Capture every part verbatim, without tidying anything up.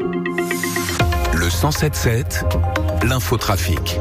Le cent sept sept, l'infotrafic.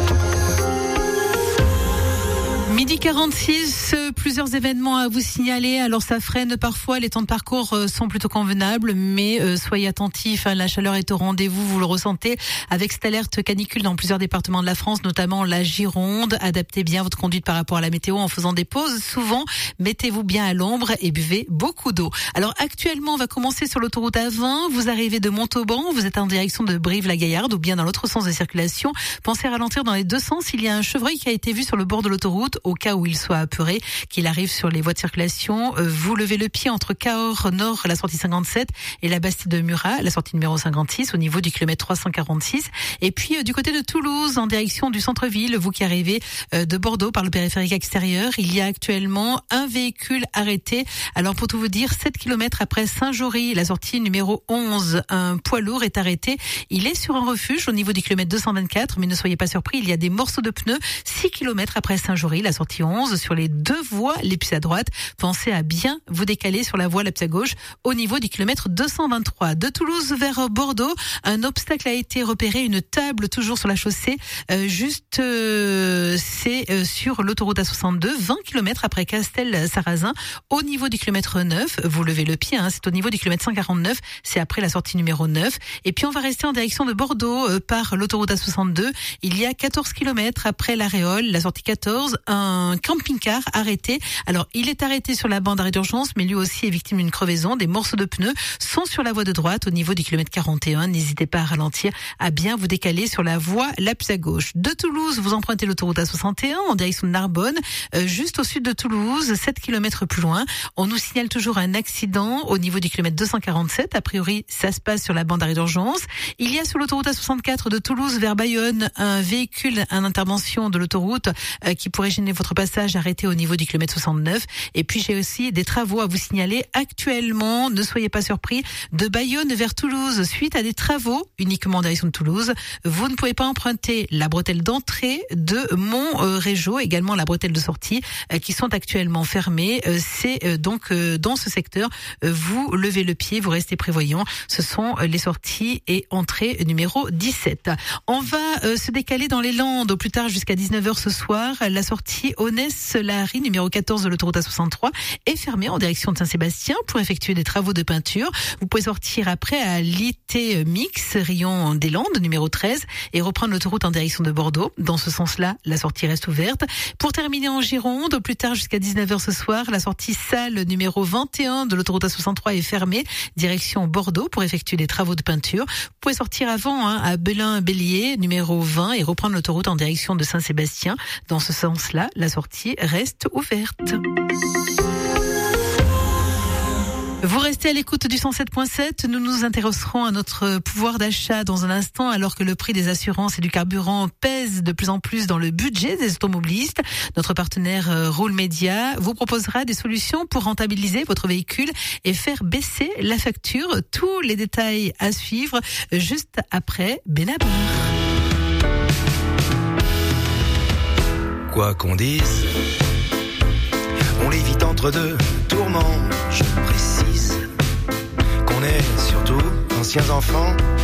Midi quarante-six, plusieurs événements à vous signaler. Alors ça freine parfois, les temps de parcours sont plutôt convenables, mais euh, soyez attentifs, hein, la chaleur est au rendez-vous, vous le ressentez avec cette alerte canicule dans plusieurs départements de la France, notamment la Gironde. Adaptez bien votre conduite par rapport à la météo en faisant des pauses souvent. Mettez-vous bien à l'ombre et buvez beaucoup d'eau. Alors actuellement, on va commencer sur l'autoroute A vingt. Vous arrivez de Montauban, vous êtes en direction de Brive-la-Gaillarde ou bien dans l'autre sens de circulation. Pensez à ralentir dans les deux sens. Il y a un chevreuil qui a été vu sur le bord de l'autoroute. Au cas où il soit apeuré, qu'il arrive sur les voies de circulation, vous levez le pied entre Cahors Nord, la sortie cinquante-sept, et la Bastide de Murat, la sortie numéro cinquante-six, au niveau du kilomètre trois cent quarante-six. Et puis euh, du côté de Toulouse, en direction du centre-ville, vous qui arrivez euh, de Bordeaux par le périphérique extérieur, il y a actuellement un véhicule arrêté. Alors pour tout vous dire, sept kilomètres après Saint-Jory, la sortie numéro onze, un poids lourd est arrêté. Il est sur un refuge au niveau du kilomètre deux cent vingt-quatre, mais ne soyez pas surpris, il y a des morceaux de pneus. six kilomètres après Saint-Jory, la sortie onze, sur les deux voies les plus à droite. Pensez à bien vous décaler sur la voie la plus à gauche au niveau du kilomètre deux cent vingt-trois. De Toulouse vers Bordeaux, un obstacle a été repéré, une table toujours sur la chaussée, euh, juste euh, c'est euh, sur l'autoroute A soixante-deux, vingt kilomètres après Castel-Sarrazin, au niveau du kilomètre neuf. Vous levez le pied, hein, c'est au niveau du kilomètre cent quarante-neuf, c'est après la sortie numéro neuf. Et puis on va rester en direction de Bordeaux euh, par l'autoroute A soixante-deux. Il y a quatorze kilomètres après l'Aréole, la sortie quatorze, un camping-car arrêté. Alors, il est arrêté sur la bande d'arrêt d'urgence, mais lui aussi est victime d'une crevaison. Des morceaux de pneus sont sur la voie de droite au niveau du kilomètre quarante et un. N'hésitez pas à ralentir, à bien vous décaler sur la voie la plus à gauche. De Toulouse, vous empruntez l'autoroute A soixante et un en direction de Narbonne, euh, juste au sud de Toulouse, sept kilomètres plus loin. On nous signale toujours un accident au niveau du kilomètre deux cent quarante-sept. A priori, ça se passe sur la bande d'arrêt d'urgence. Il y a sur l'autoroute A soixante-quatre de Toulouse vers Bayonne un véhicule en intervention de l'autoroute euh, qui pourrait gêner votre passage, arrêté au niveau du kilomètre soixante-neuf. Et puis j'ai aussi des travaux à vous signaler actuellement, ne soyez pas surpris, de Bayonne vers Toulouse, suite à des travaux uniquement en direction de Toulouse. Vous ne pouvez pas emprunter la bretelle d'entrée de Montrégeau, également la bretelle de sortie, euh, qui sont actuellement fermées. Euh, c'est euh, donc euh, dans ce secteur, euh, vous levez le pied, vous restez prévoyant. Ce sont euh, les sorties et entrées numéro dix-sept. On va euh, se décaler dans les Landes au plus tard jusqu'à dix-neuf heures ce soir. La sortie Aunès-Lahari, numéro quatorze de l'autoroute A soixante-trois, est fermée en direction de Saint-Sébastien pour effectuer des travaux de peinture. Vous pouvez sortir après à l'I T Mix, rayon des Landes, numéro treize, et reprendre l'autoroute en direction de Bordeaux. Dans ce sens-là, la sortie reste ouverte. Pour terminer en Gironde, au plus tard jusqu'à dix-neuf heures ce soir, la sortie Salle, numéro vingt et un de l'autoroute A soixante-trois est fermée, direction Bordeaux pour effectuer des travaux de peinture. Vous pouvez sortir avant hein, à Belin-Bélier, numéro vingt, et reprendre l'autoroute en direction de Saint-Sébastien. Dans ce sens-là, la sortie reste ouverte. Vous restez à l'écoute du cent sept virgule sept. Nous nous intéresserons à notre pouvoir d'achat dans un instant, alors que le prix des assurances et du carburant pèse de plus en plus dans le budget des automobilistes. Notre partenaire euh, Roule Média vous proposera des solutions pour rentabiliser votre véhicule et faire baisser la facture. Tous les détails à suivre juste après Benabar. Quoi qu'on dise, on l'évite entre deux tourments. Je précise qu'on est surtout anciens enfants